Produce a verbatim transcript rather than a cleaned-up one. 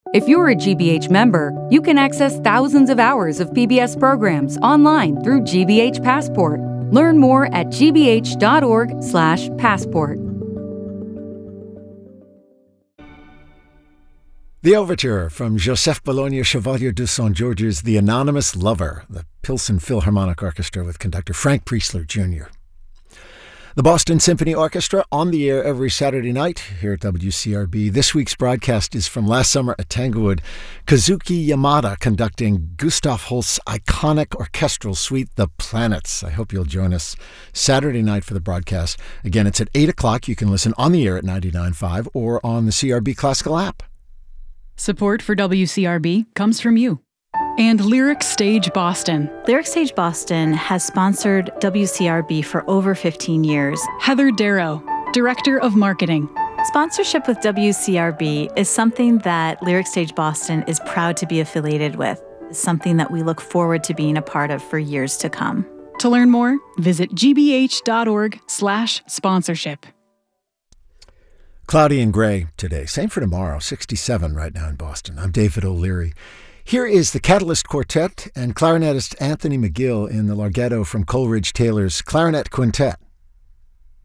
If you're a G B H member, you can access thousands of hours of P B S programs online through G B H Passport. Learn more at g b h dot org slash passport. The Overture from Joseph Bologna Chevalier de Saint George's The Anonymous Lover, the Pilsen Philharmonic Orchestra with conductor Frank Priesler Junior The Boston Symphony Orchestra on the air every Saturday night here at W C R B. This week's broadcast is from last summer at Tanglewood. Kazuki Yamada conducting Gustav Holst's iconic orchestral suite, The Planets. I hope you'll join us Saturday night for the broadcast. Again, it's at eight o'clock. You can listen on the air at ninety-nine point five or on the C R B Classical app. Support for W C R B comes from you. And Lyric Stage Boston. Lyric Stage Boston has sponsored W C R B for over fifteen years. Heather Darrow, Director of Marketing. Sponsorship with W C R B is something that Lyric Stage Boston is proud to be affiliated with. It's something that we look forward to being a part of for years to come. To learn more, visit g b h dot org slash sponsorship. Cloudy and gray today. Same for tomorrow. sixty-seven right now in Boston. I'm David O'Leary. Here is the Catalyst Quartet and clarinetist Anthony McGill in the Larghetto from Coleridge Taylor's Clarinet Quintet.